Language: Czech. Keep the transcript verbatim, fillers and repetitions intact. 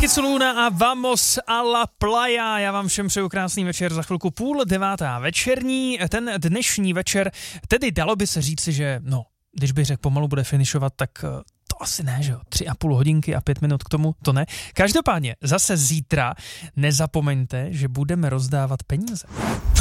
Kids Luna a Vamos a la playa. Já vám všem přeju krásný večer, za chvilku půl devátá večerní. Ten dnešní večer, tedy dalo by se říci, že no, když bych řekl pomalu bude finišovat, tak to asi ne, že jo, tři a půl hodinky a pět minut k tomu, to ne. Každopádně zase zítra nezapomeňte, že budeme rozdávat peníze.